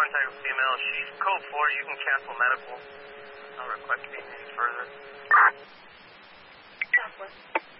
contact with female. She's code 4. You can cancel medical. I'll request to be moved further. Southwest.